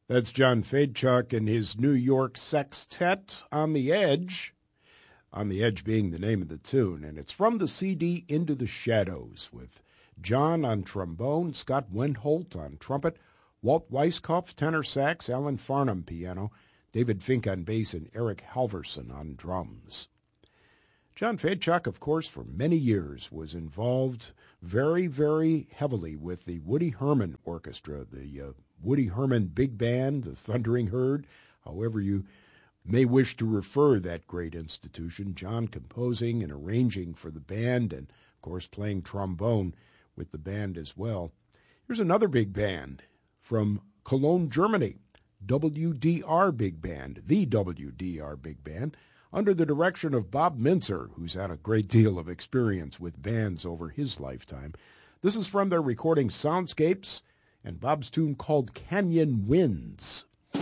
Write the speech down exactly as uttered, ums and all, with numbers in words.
That's John Fedchuk and his New York Sextet, On the Edge. On the Edge being the name of the tune, and it's from the C D Into the Shadows, with John on trombone, Scott Wendholt on trumpet, Walt Weiskopf tenor sax, Alan Farnham piano, David Fink on bass, and Eric Halverson on drums. John Fedchuk, of course, for many years was involved very, very heavily with the Woody Herman Orchestra, the uh, Woody Herman Big Band, the Thundering Herd, however you may wish to refer that great institution. John composing and arranging for the band and, of course, playing trombone with the band as well. Here's another big band from Cologne, Germany, W D R Big Band, the W D R Big Band, under the direction of Bob Mintzer, who's had a great deal of experience with bands over his lifetime. This is from their recording Soundscapes and Bob's tune called Canyon Winds.